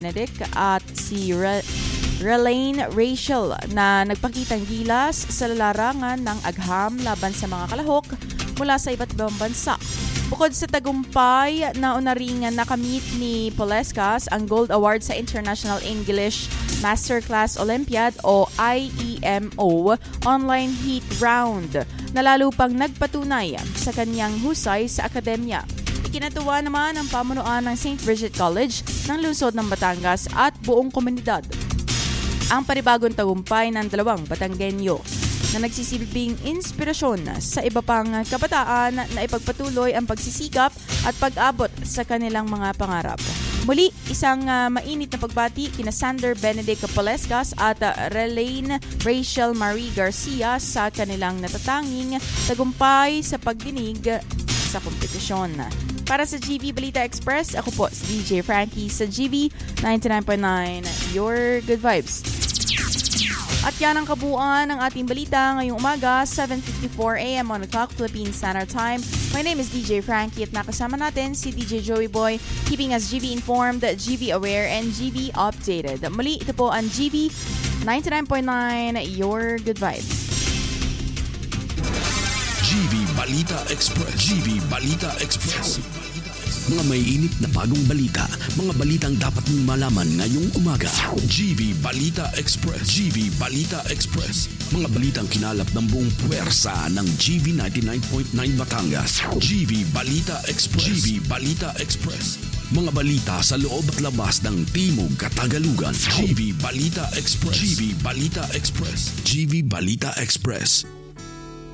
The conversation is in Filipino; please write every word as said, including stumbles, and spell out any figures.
Benedict at si Re- Relaine Rachel na nagpakitang gilas sa larangan ng agham laban sa mga kalahok mula sa iba't ibang bansa. Bukod sa tagumpay, nauna ring nakamit ni Polescas ang Gold Award sa International English Masterclass Olympiad o I E M O Online Heat Round na lalo pang nagpatunay sa kanyang husay sa akademya. Ikinatuwa naman ang pamunuan ng Saint Bridget College ng lungsod ng Batangas at buong komunidad. Ang panibagong tagumpay ng dalawang Batanggenyo na nagsisilbing inspirasyon sa iba pang kabataan na ipagpatuloy ang pagsisikap at pag-abot sa kanilang mga pangarap. Muli, isang uh, mainit na pagbati kina Sander Benedict Polescas at uh, Relaine Rachel Marie Garcia sa kanilang natatanging tagumpay sa pagdinig sa kompetisyon. Para sa G V Balita Express, ako po si D J Frankie sa G V ninety-nine point nine, Your Good Vibes. At yan ang kabuuan ng ating balita ngayong umaga, seven fifty-four a.m. on the clock, Philippine Standard Time. My name is D J Frankie at nakasama natin si D J Joey Boy, keeping us G V informed, G V aware, and G V updated. Muli, ito po ang G V ninety-nine point nine, Your Good Vibes. G V Balita Express. G V Balita Express. Mga may init na bagong balita. Mga balitang dapat mong malaman ngayong umaga. G V Balita Express. G V Balita Express. Mga balitang kinalap ng buong puwersa ng G V ninety-nine point nine Batangas. G V Balita Express. G V Balita Express. Mga balita sa loob at labas ng Timog Katagalugan. G V Balita Express. G V Balita Express. G V Balita Express.